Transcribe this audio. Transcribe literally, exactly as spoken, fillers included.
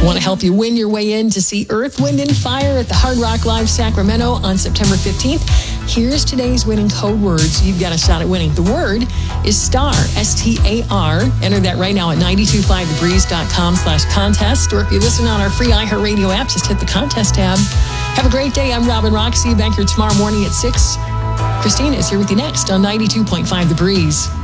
Want to help you win your way in to see Earth, Wind, and Fire at the Hard Rock Live Sacramento on September fifteenth? Here's today's winning code words. You've got a shot at winning. The word is STAR, S T A R. Enter that right now at nine two five the breeze dot com slash contest. Or if you listen on our free iHeartRadio app, just hit the contest tab. Have a great day. I'm Robin Rock. See you back here tomorrow morning at six. Christina is here with you next on ninety-two point five The Breeze.